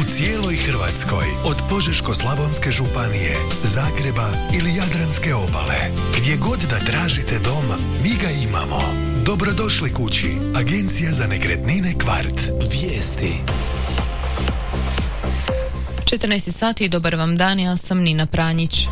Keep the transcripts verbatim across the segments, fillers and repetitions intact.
U cijeloj Hrvatskoj, od Požeško-slavonske županije, Zagreba ili Jadranske obale. Gdje god da tražite dom, mi ga imamo. Dobrodošli kući. Agencija za nekretnine Kvart. Vijesti. četrnaest sati, dobar vam dan, ja sam Nina Pranjić.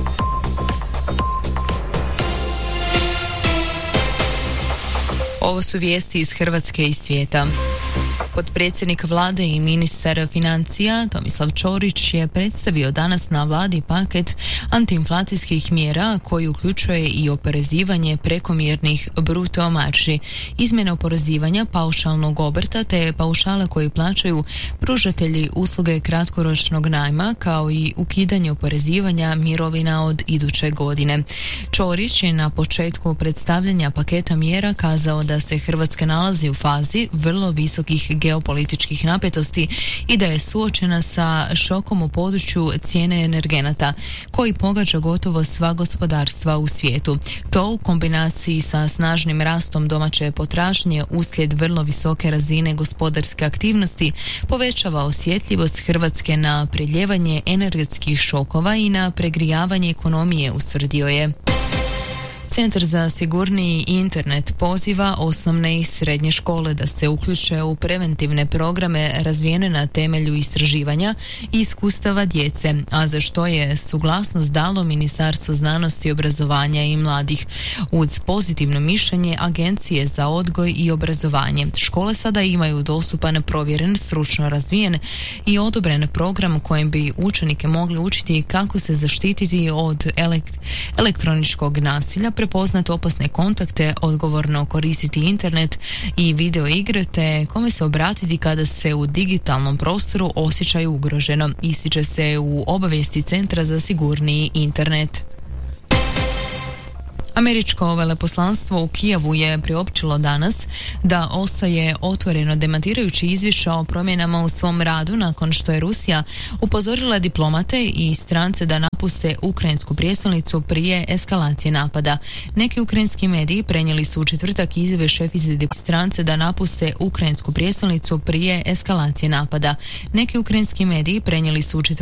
Ovo su vijesti iz Hrvatske i svijeta. Potpredsjednik vlade i ministar financija Tomislav Ćorić je predstavio danas na vladi paket antiinflacijskih mjera koji uključuje i oporezivanje prekomjernih bruto marži, izmjene oporezivanja paušalnog obrta te paušala koji plaćaju pružatelji usluge kratkoročnog najma, kao i ukidanje oporezivanja mirovina od iduće godine. Ćorić je na početku predstavljanja paketa mjera kazao da se Hrvatska nalazi u fazi vrlo visokih geopolitičkih napetosti i da je suočena sa šokom u području cijene energenata koji pogađa gotovo sva gospodarstva u svijetu. To u kombinaciji sa snažnim rastom domaće potražnje uslijed vrlo visoke razine gospodarske aktivnosti povećava osjetljivost Hrvatske na preljevanje energetskih šokova i na pregrijavanje ekonomije, ustvrdio je. Centar za sigurniji internet poziva osnovne i srednje škole da se uključe u preventivne programe razvijene na temelju istraživanja i iskustava djece, a za što je suglasnost dalo Ministarstvo znanosti, obrazovanja i mladih. Uz pozitivno mišljenje Agencije za odgoj i obrazovanje, škole sada imaju dostupan, provjeren, stručno razvijen i odobren program kojim bi učenike mogli učiti kako se zaštititi od elekt- elektroničkog nasilja, prepoznati opasne kontakte, odgovorno koristiti internet i video igre te kome se obratiti kada se u digitalnom prostoru osjećaju ugroženo, ističe se u obavijesti Centra za sigurniji internet. Američko veleposlanstvo u Kijevu je priopćilo danas da ostaje otvoreno demantirajući izvješća o promjenama u svom radu nakon što je Rusija upozorila diplomate i strance da napuste ukrajinsku prijestolnicu prije eskalacije napada. Neki ukrajinski mediji prenijeli su u četvrtak izjave šefice strance da napuste ukrajinsku prijestolnicu prije eskalacije napada. Neki ukrajinski mediji prenijeli su u četvrtak